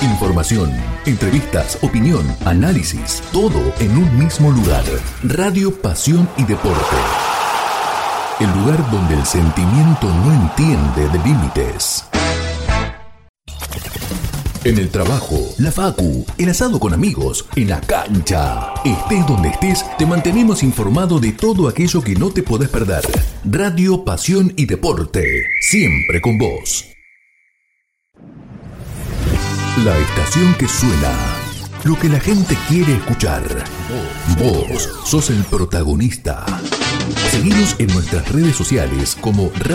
Información, entrevistas, opinión, análisis, todo en un mismo lugar. Radio Pasión y Deporte. El lugar donde el sentimiento no entiende de límites. En el trabajo, la facu, el asado con amigos, en la cancha. Estés donde estés, te mantenemos informado de todo aquello que no te podés perder. Radio Pasión y Deporte, siempre con vos. La estación que suena, lo que la gente quiere escuchar. Vos sos el protagonista. Seguinos en nuestras redes sociales como